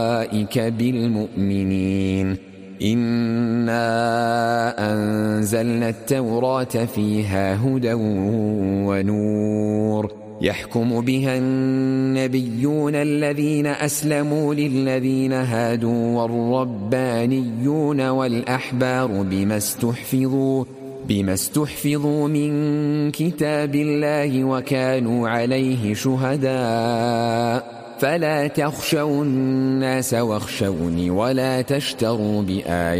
أولئك بالمؤمنين إنا أنزلنا التوراة فيها هدى ونور يحكم بها النبيون الذين أسلموا للذين هادوا والربانيون والأحبار بما استحفظوا من كتاب الله وكانوا عليه شهداء فلا تخشوا الناس واخشوني ولا تشتروا بآياتي